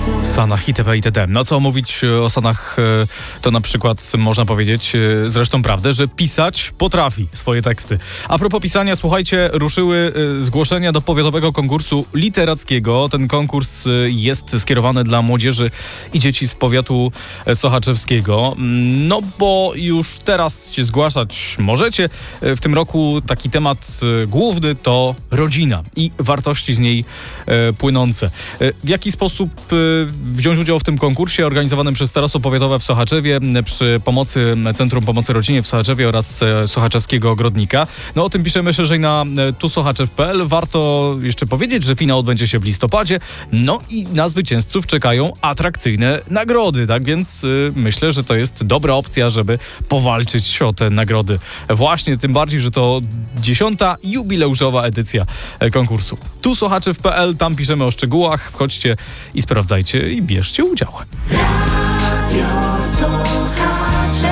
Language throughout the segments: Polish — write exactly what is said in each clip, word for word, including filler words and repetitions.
Sanach itp. itd. No co mówić o Sanach, to na przykład można powiedzieć, zresztą prawdę, że pisać potrafi swoje teksty. A propos pisania, słuchajcie, ruszyły zgłoszenia do powiatowego konkursu literackiego. Ten konkurs jest skierowany dla młodzieży i dzieci z powiatu sochaczewskiego. No bo już teraz się zgłaszać możecie. W tym roku taki temat główny to rodzina i wartości z niej płynące. W jaki sposób wziąć udział w tym konkursie organizowanym przez Starostwo Powiatowe w Sochaczewie przy pomocy Centrum Pomocy Rodzinie w Sochaczewie oraz Sochaczewskiego Ogrodnika? No o tym piszemy szerzej na tussochaczew kropka p l. Warto jeszcze powiedzieć, że finał odbędzie się w listopadzie. No i na zwycięzców czekają atrakcyjne nagrody, tak więc y, myślę, że to jest dobra opcja, żeby powalczyć o te nagrody. Właśnie, tym bardziej, że to dziesiąta jubileuszowa edycja konkursu. tussochaczew kropka p l, tam piszemy o szczegółach. Wchodźcie i sprawdzajcie i bierzcie udział. Radio Sochaczew.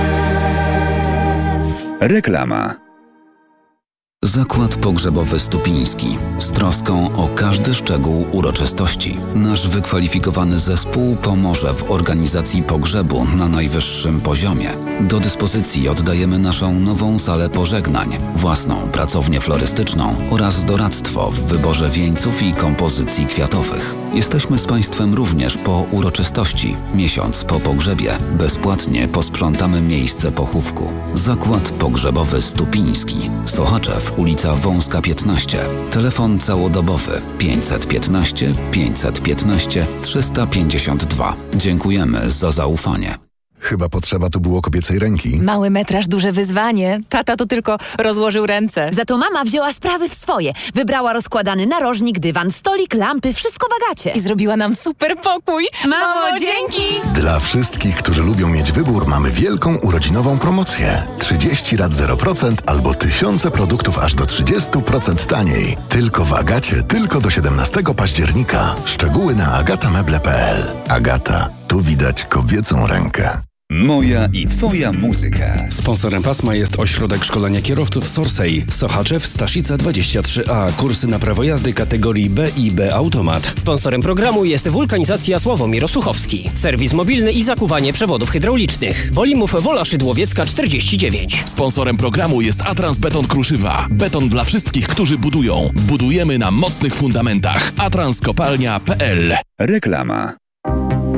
Reklama. Zakład Pogrzebowy Stupiński. Z troską o każdy szczegół uroczystości. Nasz wykwalifikowany zespół pomoże w organizacji pogrzebu na najwyższym poziomie. Do dyspozycji oddajemy naszą nową salę pożegnań, własną pracownię florystyczną oraz doradztwo w wyborze wieńców i kompozycji kwiatowych. Jesteśmy z Państwem również po uroczystości. Miesiąc po pogrzebie bezpłatnie posprzątamy miejsce pochówku. Zakład Pogrzebowy Stupiński. Sochaczew, ulica Wąska piętnaście. Telefon całodobowy pięćset piętnaście pięćset piętnaście trzysta pięćdziesiąt dwa. Dziękujemy za zaufanie. Chyba potrzeba tu było kobiecej ręki. Mały metraż, duże wyzwanie. Tata to tylko rozłożył ręce. Za to mama wzięła sprawy w swoje. Wybrała rozkładany narożnik, dywan, stolik, lampy, wszystko w Agacie. I zrobiła nam super pokój. Mamo, dzięki! Dla wszystkich, którzy lubią mieć wybór, mamy wielką urodzinową promocję. trzydzieści rat zero procent albo tysiące produktów aż do trzydzieści procent taniej. Tylko w Agacie, tylko do siedemnastego października. Szczegóły na agatameble kropka p l. Agata, tu widać kobiecą rękę. Moja i Twoja muzyka. Sponsorem pasma jest Ośrodek Szkolenia Kierowców Sorsej. Sochaczew, Staszica dwadzieścia trzy a. Kursy na prawo jazdy kategorii B i B Automat. Sponsorem programu jest Wulkanizacja Sławomir Osuchowski. Serwis mobilny i zakuwanie przewodów hydraulicznych. Bolimów Wola Szydłowiecka czterdzieści dziewięć. Sponsorem programu jest Atrans Beton Kruszywa. Beton dla wszystkich, którzy budują. Budujemy na mocnych fundamentach. atrans kopalnia kropka p l. Reklama.